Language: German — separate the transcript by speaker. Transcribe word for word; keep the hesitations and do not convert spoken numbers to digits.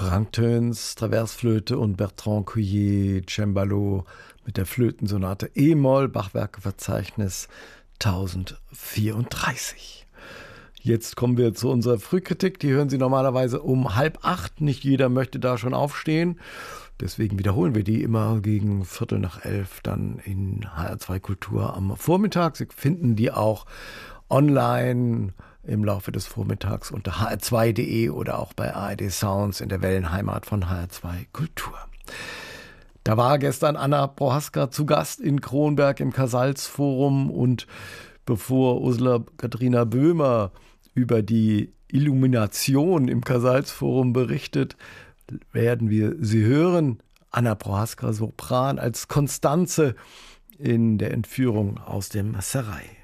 Speaker 1: Frank Töns, Traversflöte und Bertrand Couillet, Cembalo mit der Flötensonate E-Moll, Bachwerkeverzeichnis tausendvierunddreißig. Jetzt kommen wir zu unserer Frühkritik. Die hören Sie normalerweise um halb acht. Nicht jeder möchte da schon aufstehen. Deswegen wiederholen wir die immer gegen Viertel nach elf dann in H R zwei Kultur am Vormittag. Sie finden die auch online im Laufe des Vormittags unter h r zwei punkt d e oder auch bei A R D Sounds in der Wellenheimat von H R zwei Kultur. Da war gestern Anna Prohaska zu Gast in Kronberg im Casals-Forum, und bevor Ursula Katharina Böhmer über die Illumination im Casals-Forum berichtet, werden wir sie hören. Anna Prohaska, Sopran, als Konstanze in der Entführung aus dem Serail.